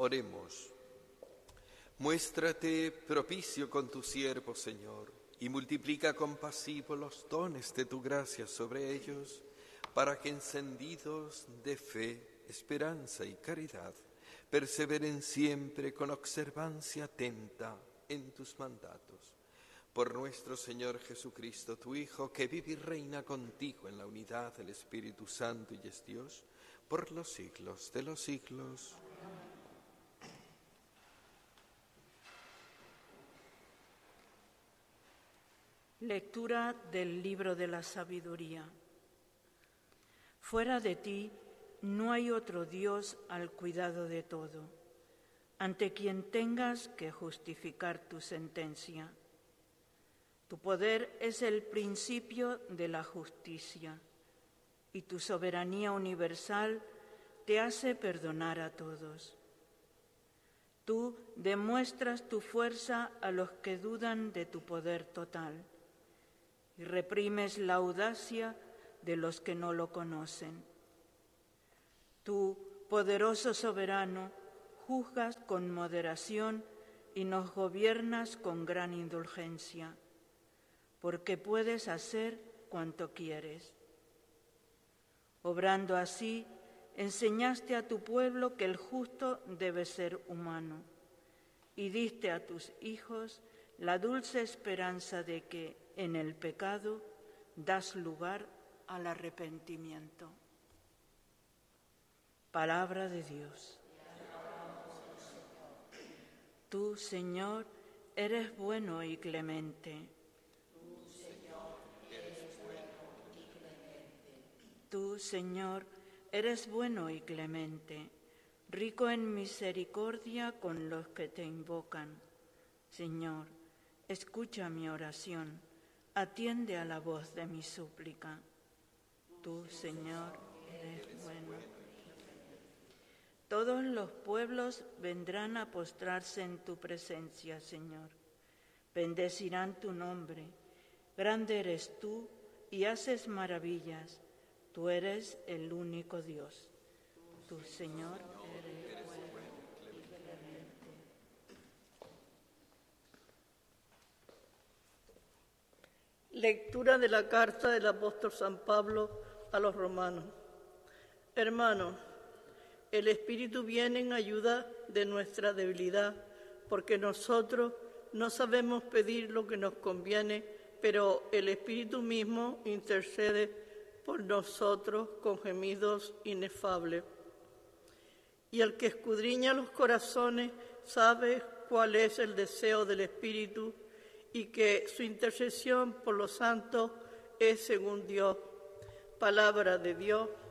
Oremos. Muéstrate propicio con tu siervo, Señor, y multiplica compasivo los dones de tu gracia sobre ellos, para que encendidos de fe, esperanza y caridad, perseveren siempre con observancia atenta en tus mandatos. Por nuestro Señor Jesucristo, tu Hijo, que vive y reina contigo en la unidad del Espíritu Santo y es Dios, por los siglos de los siglos. Lectura del libro de la sabiduría. Fuera de ti no hay otro Dios al cuidado de todo, ante quien tengas que justificar tu sentencia. Tu poder es el principio de la justicia, y tu soberanía universal te hace perdonar a todos. Tú demuestras tu fuerza a los que dudan de tu poder total, y reprimes la audacia de los que no lo conocen. Tú, poderoso soberano, juzgas con moderación y nos gobiernas con gran indulgencia, porque puedes hacer cuanto quieres. Obrando así, enseñaste a tu pueblo que el justo debe ser humano, y diste a tus hijos la dulce esperanza de que, en el pecado, das lugar al arrepentimiento. Palabra de Dios. Tú, Señor, eres bueno y clemente. Tú, Señor, eres bueno y clemente, rico en misericordia con los que te invocan. Señor, escucha mi oración, atiende a la voz de mi súplica. Tú, Señor, eres bueno. Todos los pueblos vendrán a postrarse en tu presencia, Señor. Bendecirán tu nombre. Grande eres tú y haces maravillas. Tú eres el único Dios. Tú, Señor, eres bueno y clemente. Lectura de la carta del apóstol San Pablo a los romanos. Hermanos, el Espíritu viene en ayuda de nuestra debilidad, porque nosotros no sabemos pedir lo que nos conviene, pero el Espíritu mismo intercede por nosotros con gemidos inefables. Y el que escudriña los corazones sabe cuál es el deseo del Espíritu y que su intercesión por los santos es según Dios. Palabra de Dios.